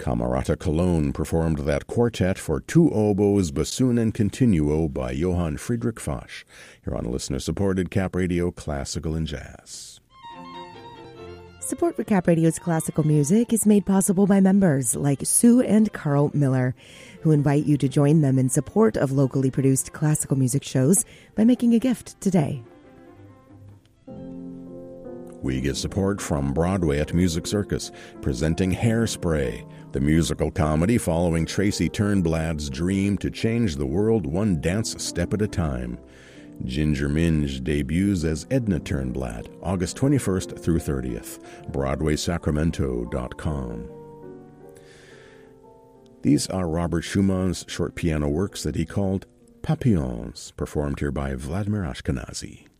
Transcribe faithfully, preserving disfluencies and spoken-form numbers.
Camerata Cologne performed that quartet for two oboes, bassoon, and continuo by Johann Friedrich Fasch. You're on listener-supported Cap Radio Classical and Jazz. Support for Cap Radio's classical music is made possible by members like Sue and Carl Miller, who invite you to join them in support of locally produced classical music shows by making a gift today. We get support from Broadway at Music Circus, presenting Hairspray, the musical comedy following Tracy Turnblad's dream to change the world one dance step at a time. Ginger Minge debuts as Edna Turnblad, August twenty-first through thirtieth. Broadway Sacramento dot com. These are Robert Schumann's short piano works that he called Papillons, performed here by Vladimir Ashkenazy.